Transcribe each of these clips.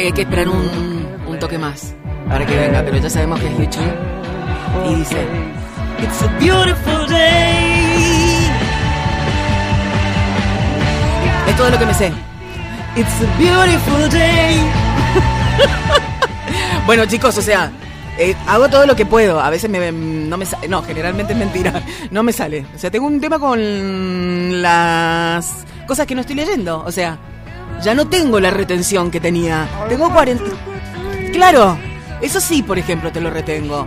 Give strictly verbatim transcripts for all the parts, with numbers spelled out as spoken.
hay que esperar un, un toque más para que venga, pero ya sabemos que es YouTube. Y dice: It's a beautiful day. Es todo lo que me sé. It's a beautiful day. Bueno, chicos, o sea, eh, hago todo lo que puedo. A veces me, no me sale. No, generalmente es mentira. No me sale. O sea, tengo un tema con las cosas que no estoy leyendo. O sea, ya no tengo la retención que tenía. Tengo cuarenta. Claro, eso sí, por ejemplo, te lo retengo.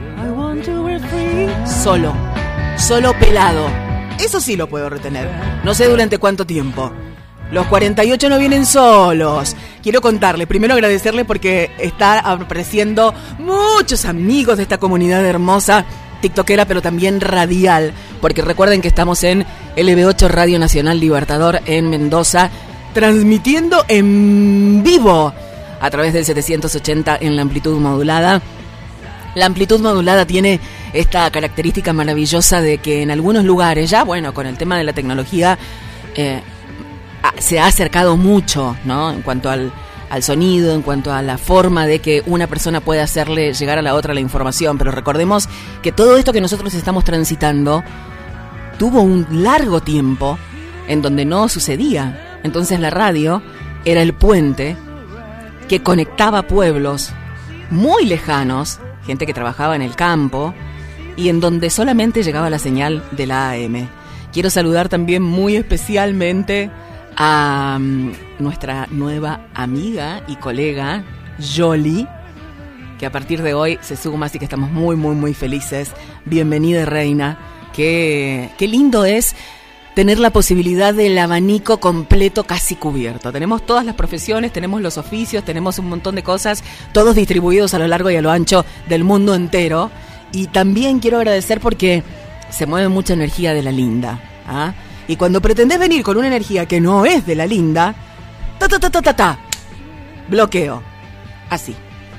Solo. Solo pelado. Eso sí lo puedo retener. No sé durante cuánto tiempo. Los cuarenta y ocho no vienen solos. Quiero contarle, primero agradecerle porque está apareciendo muchos amigos de esta comunidad hermosa, tiktokera, pero también radial. Porque recuerden que estamos en L B ocho Radio Nacional Libertador en Mendoza, transmitiendo en vivo a través del setecientos ochenta en la amplitud modulada. La amplitud modulada tiene esta característica maravillosa de que en algunos lugares, ya bueno, con el tema de la tecnología, eh, se ha acercado mucho, ¿no? En cuanto al, al sonido, en cuanto a la forma de que una persona puede hacerle llegar a la otra la información. Pero recordemos que todo esto que nosotros estamos transitando tuvo un largo tiempo en donde no sucedía. Entonces la radio era el puente que conectaba pueblos muy lejanos, gente que trabajaba en el campo, y en donde solamente llegaba la señal de la A M. Quiero saludar también muy especialmente a um, nuestra nueva amiga y colega Yoli, que a partir de hoy se suma, así que estamos muy muy muy felices. Bienvenida, reina. Qué, qué lindo es tener la posibilidad del abanico completo casi cubierto. Tenemos todas las profesiones, tenemos los oficios, tenemos un montón de cosas, todos distribuidos a lo largo y a lo ancho del mundo entero. Y también quiero agradecer porque se mueve mucha energía de la linda, ¿ah? Y cuando pretendés venir con una energía que no es de la linda, ta ta ta ta ta ta, bloqueo. Así.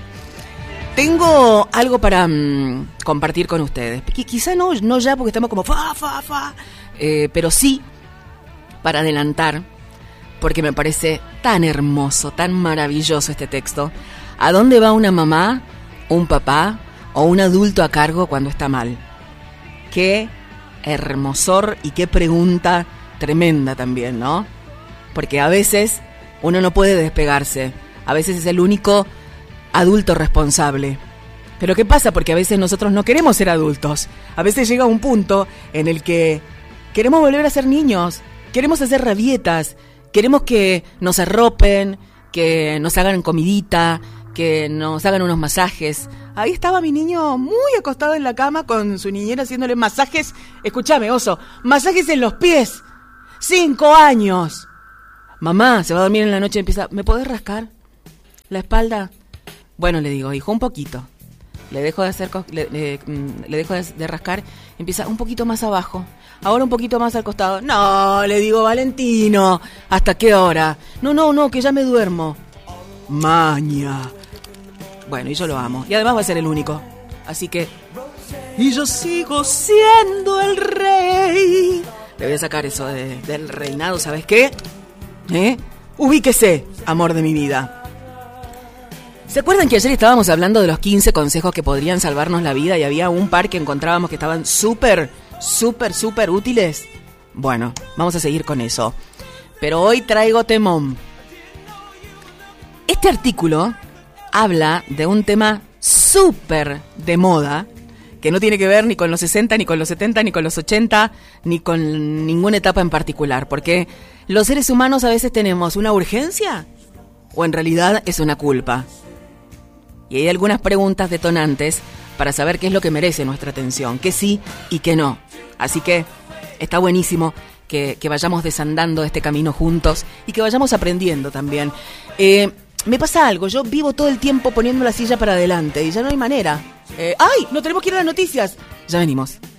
Tengo algo para mmm, compartir con ustedes. Qu- quizá no, no ya porque estamos como fa, fa, fa. Eh, pero sí para adelantar, porque me parece tan hermoso, tan maravilloso este texto. ¿A dónde va una mamá, un papá o un adulto a cargo cuando está mal? Qué hermosor y qué pregunta tremenda también, ¿no? Porque a veces uno no puede despegarse, a veces es el único adulto responsable. Pero ¿qué pasa? Porque a veces nosotros no queremos ser adultos. A veces llega un punto en el que queremos volver a ser niños, queremos hacer rabietas, queremos que nos arropen, que nos hagan comidita, que nos hagan unos masajes. Ahí estaba mi niño muy acostado en la cama con su niñera haciéndole masajes. Escúchame, oso, masajes en los pies. Cinco años. Mamá, se va a dormir en la noche y empieza, ¿me podés rascar la espalda? Bueno, le digo, hijo, un poquito. Le dejo de hacer, le, le, le dejo de, de rascar. Empieza un poquito más abajo. Ahora un poquito más al costado. No, le digo, Valentino, ¿hasta qué hora? No, no, no, que ya me duermo. Maña. Bueno, y yo lo amo. Y además va a ser el único. Así que... Y yo sigo siendo el rey. Le voy a sacar eso de, del reinado, ¿sabes qué? ¿Eh? Ubíquese, amor de mi vida. ¿Se acuerdan que ayer estábamos hablando de los quince consejos que podrían salvarnos la vida? Y había un par que encontrábamos que estaban súper, súper, súper útiles. Bueno, vamos a seguir con eso. Pero hoy traigo temón. Este artículo habla de un tema súper de moda, que no tiene que ver ni con los sesenta, ni con los setenta, ni con los ochenta, ni con ninguna etapa en particular, porque los seres humanos a veces tenemos una urgencia, o en realidad es una culpa. Y hay algunas preguntas detonantes para saber qué es lo que merece nuestra atención, qué sí y qué no. Así que está buenísimo que, que vayamos desandando este camino juntos y que vayamos aprendiendo también. Eh... Me pasa algo, yo vivo todo el tiempo poniendo la silla para adelante y ya no hay manera. Eh, ¡Ay! ¡No tenemos que ir a las noticias! Ya venimos.